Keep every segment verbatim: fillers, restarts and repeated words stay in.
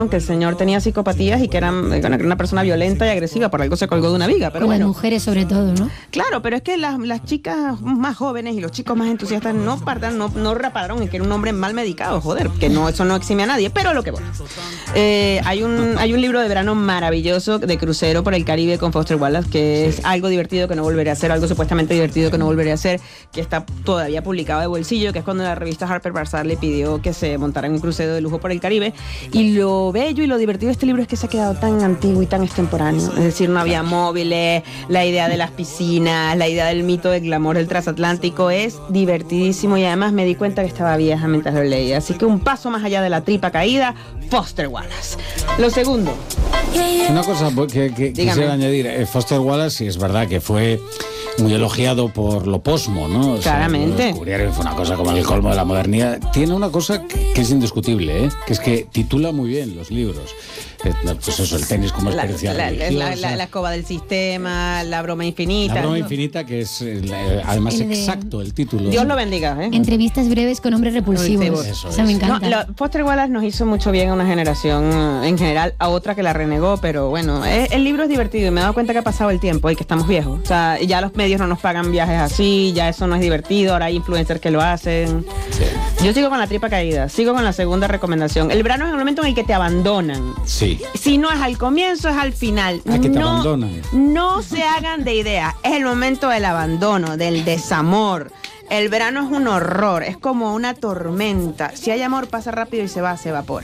que el señor tenía psicopatías y que era una persona violenta y agresiva, por algo se colgó de una viga, pero Con bueno. las mujeres sobre todo, ¿no? Claro, pero es que las, las chicas más jóvenes y los chicos más entusiastas no partan, no, no repararon en que era un hombre mal medicado, joder, que no, eso no exime a nadie, pero lo que voy. Eh, hay un hay un libro de verano maravilloso de crucero por el Caribe con Foster Wallace, que es algo divertido que no volveré a hacer, algo supuestamente divertido que no volveré a hacer, que está todavía publicado de bolsillo, que es cuando la revista Harper Bazaar le pidió que se montara en un crucero de lujo por el Caribe, y lo bello y lo divertido de este libro es que se ha quedado tan antiguo y tan extemporáneo, es decir, no había móviles, la idea de las piscinas, la idea del mito del glamour del transatlántico es divertidísimo y además me di cuenta que estaba vieja mientras lo leía, así que un paso más allá de la tripa caída, Foster Wallace. Lo segundo. Una cosa que, que quisiera añadir, eh, Foster Wallace, sí es verdad que fue muy elogiado por lo posmo, ¿no? O Claramente. Sea, descubrieron, fue una cosa como el colmo de la modernidad. Tiene una cosa que, que es indiscutible, ¿eh? Que es que titula muy bien los libros. Eh, pues eso, el tenis como la, experiencia la, religiosa. La, la, la escoba del sistema, la broma infinita. La broma infinita, que es eh, además El de- exacto el título. Dios lo bendiga, ¿eh? Entrevistas breves con hombres repulsivos. Repulsivos. Eso Eso me es. encanta. No, lo- Foster Wallace nos hizo mucho bien a una generación en general, a otra que la renegó, pero bueno, eh, el libro es divertido y me he dado cuenta que ha pasado el tiempo y que estamos viejos. O sea, ya los medios no nos pagan viajes así, ya eso no es divertido, ahora hay influencers que lo hacen. Sí. Yo sigo con la tripa caída, sigo con la segunda recomendación. El verano es el momento en el que te abandonan. Sí. Si no es al comienzo, es al final. ¿A que te no, abandonan? No se hagan de idea. Es el momento del abandono, del desamor. El verano es un horror, es como una tormenta. Si hay amor, pasa rápido y se va, se evapora.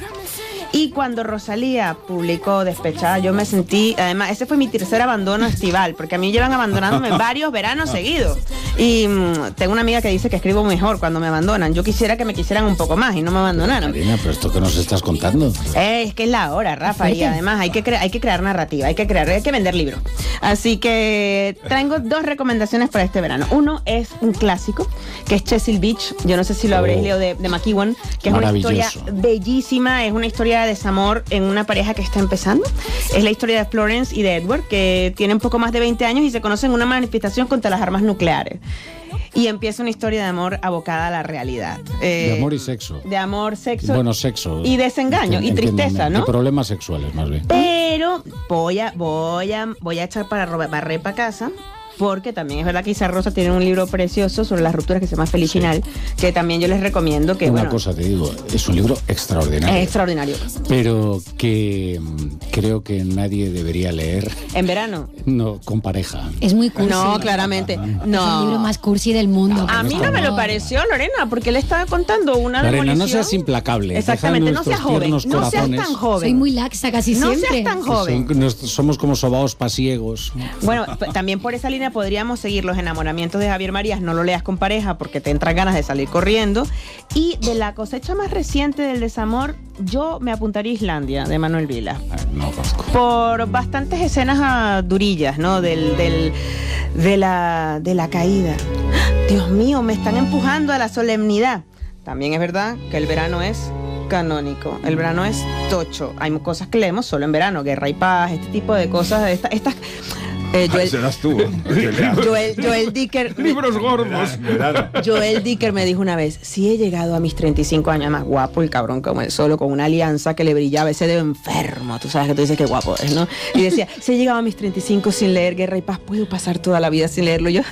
Y cuando Rosalía publicó Despechada, yo me sentí, además, ese fue mi tercer abandono estival, porque a mí llevan abandonándome varios veranos seguidos. Y mmm, tengo una amiga que dice que escribo mejor cuando me abandonan. Yo quisiera que me quisieran un poco más y no me abandonaron. Karina, pero esto que nos estás contando. Eh, es que es la hora, Rafa, y además hay que, cre- hay que crear narrativa, hay que crear, hay que vender libros. Así que traigo dos recomendaciones para este verano. Uno es un clásico, que es Cecil Beach. Yo no sé si lo habréis Oh. leído de, de McEwan, que es una historia Maravilloso. bellísima, es una historia de desamor en una pareja que está empezando. Es la historia de Florence y de Edward, que tienen poco más de veinte años y se conocen en una manifestación contra las armas nucleares. Y empieza una historia de amor abocada a la realidad. Eh, De amor y sexo. De amor, sexo. Bueno, sexo. Y desengaño, y Entiéndame, tristeza, ¿no? Y problemas sexuales, más bien. Pero voy a, voy a, voy a echar para robar- barrer para casa, porque también es verdad que Isa Rosa tiene un libro precioso sobre las rupturas que se llama Felicinal, que también yo les recomiendo. Que Una bueno, cosa te digo, es un libro extraordinario. es extraordinario. Pero que mm, creo que nadie debería leer, En verano. no con pareja. Es muy cursi. No, claramente. Es el No. libro más cursi del mundo. A mí no me lo pareció, Lorena, porque él estaba contando una Lorena, no demolición. seas implacable. Exactamente, Deja no seas nuestros joven. tiernos No seas corazones. tan joven. Soy muy laxa casi No siempre. seas tan Que joven. son- nos- somos como sobaos pasiegos. Bueno, p- también por esa línea podríamos seguir Los enamoramientos de Javier Marías. No lo leas con pareja porque te entran ganas de salir corriendo. Y de la cosecha más reciente del desamor, yo me apuntaría a Islandia, de Manuel Vila. Ah, no conozco. Por bastantes escenas ah, durillas, ¿no? Del, del, de, la, de la caída. Dios mío, me están empujando a la solemnidad. También es verdad que el verano es canónico. El verano es tocho. Hay cosas que leemos solo en verano. Guerra y paz, este tipo de cosas. Esta, estas... Eh, Joel, Serás tú. Joel, Joel Dicker. Libros gordos. Joel Dicker me dijo una vez, si he llegado a mis treinta y cinco años, más guapo el cabrón como él solo, con una alianza que le brillaba, ese dedo enfermo, tú sabes que tú dices que guapo es, ¿no? Y decía, si he llegado a mis treinta y cinco sin leer Guerra y Paz, puedo pasar toda la vida sin leerlo. Yo,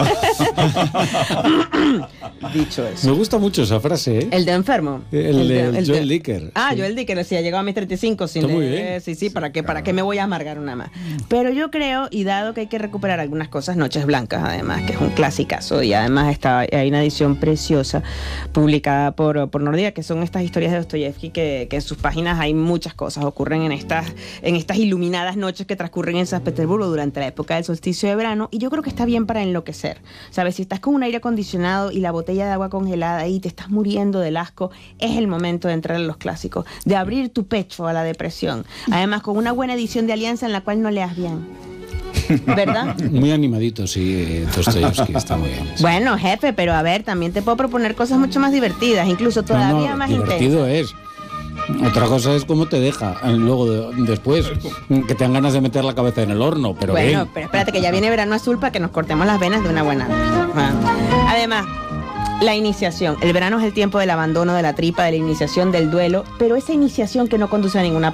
dicho eso. Me gusta mucho esa frase, ¿eh? El de enfermo. El de el Joel Dicker. Ah, Sí. Joel Dicker, si he llegado a mis treinta y cinco sin Está muy leer. bien. Sí, sí, ¿para qué, ¿para qué me voy a amargar una más? Pero yo creo, y dado que hay que recuperar algunas cosas, Noches Blancas, además, que es un clasicazo, y además está, hay una edición preciosa publicada por, por Nordea, que son estas historias de Dostoyevsky, que, que en sus páginas hay muchas cosas, ocurren en estas, en estas iluminadas noches que transcurren en San Petersburgo durante la época del solsticio de verano, y yo creo que está bien para enloquecer, ¿sabes? Si estás con un aire acondicionado y la botella de agua congelada y te estás muriendo del asco, es el momento de entrar en los clásicos, de abrir tu pecho a la depresión, además con una buena edición de Alianza en la cual no leas bien, ¿verdad? Muy animadito, sí, eh, Dostoyevsky, está muy bien. Sí. Bueno, jefe, pero a ver, también te puedo proponer cosas mucho más divertidas, incluso todavía No, no, más divertido intensas. es. Otra cosa es cómo te deja eh, luego de- después, que te dan ganas de meter la cabeza en el horno, pero Bueno, bien. pero espérate que ya viene verano azul para que nos cortemos las venas de una buena vez. Ah. Además, la iniciación. El verano es el tiempo del abandono, de la tripa, de la iniciación, del duelo, pero esa iniciación que no conduce a ninguna